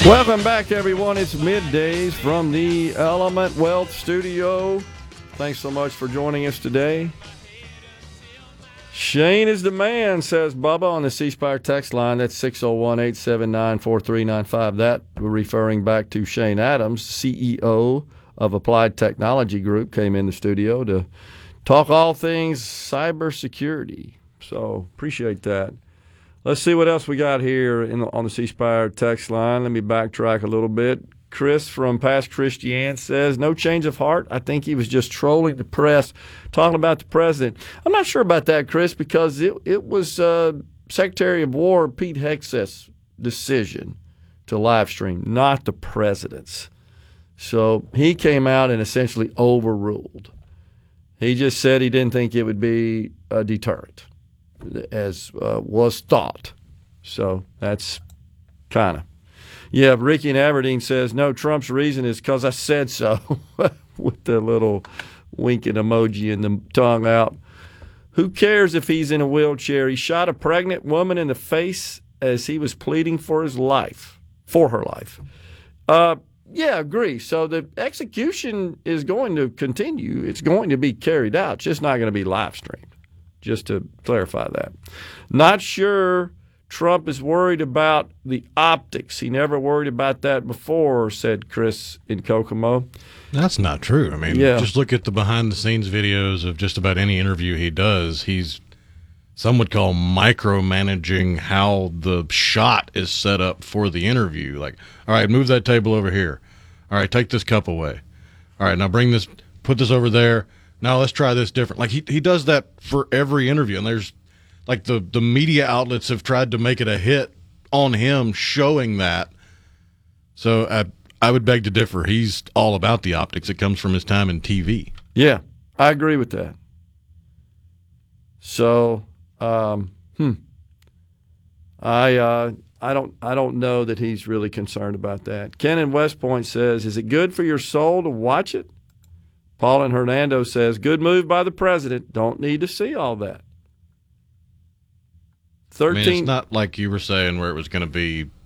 Welcome back, everyone. It's middays from the Element Wealth Studio. Thanks so much for joining us today. Shane is the man, says Bubba on the C Spire text line. That's 601-879-4395. That referring back to Shane Adams, CEO of Applied Technology Group, came in the studio to talk all things cybersecurity. So appreciate that. Let's see what else we got here on the C Spire text line. Let me backtrack a little bit. Chris from Past Christian says, no change of heart. I think he was just trolling the press, talking about the president. I'm not sure about that, Chris, because it was Secretary of War Pete Hegseth's decision to live stream, not the president's. So he came out and essentially overruled. He just said he didn't think it would be a deterrent, as was thought. So that's kind of. Yeah, Ricky in Aberdeen says, no, Trump's reason is because I said so, with the little winking emoji and the tongue out. Who cares if he's in a wheelchair? He shot a pregnant woman in the face as he was pleading for his life, for her life. Yeah, agree. So the execution is going to continue. It's going to be carried out. It's just not going to be live streamed, just to clarify that. Not sure Trump is worried about the optics. He never worried about that before, said Chris in Kokomo. That's not true. I mean, just look at the behind-the-scenes videos of just about any interview he does. He's, some would call micromanaging how the shot is set up for the interview. Like, all right, move that table over here. All right, take this cup away. All right, now bring this, put this over there. Now let's try this different. Like, he does that for every interview, and there's, like, the media outlets have tried to make it a hit on him showing that. So I would beg to differ. He's all about the optics. It comes from his time in TV. Yeah, I agree with that. So, I don't know that he's really concerned about that. Ken in West Point says, is it good for your soul to watch it? Paul in Hernando says, good move by the president. Don't need to see all that. 13. I mean, it's not like you were saying where it was going to be